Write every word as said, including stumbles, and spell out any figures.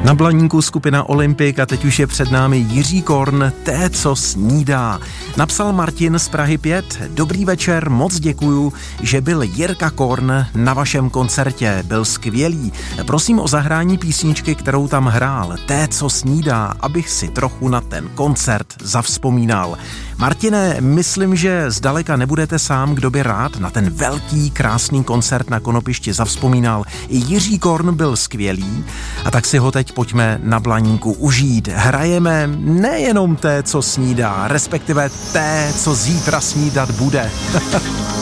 Na Blaníku skupina Olympik a teď už je před námi Jiří Korn, té, co snídá. Napsal Martin z Prahy pět. Dobrý večer, moc děkuju, že byl Jirka Korn na vašem koncertě. Byl skvělý. Prosím o zahrání písničky, kterou tam hrál. Té, co snídá, abych si trochu na ten koncert zavzpomínal. Martine, myslím, že zdaleka nebudete sám, kdo by rád na ten velký, krásný koncert na Konopišti zavzpomínal. I Jiří Korn byl skvělý a tak si ho teď pojďme na Blaníku užít. Hrajeme nejenom té, co snídá, respektive té, co zítra snídat bude.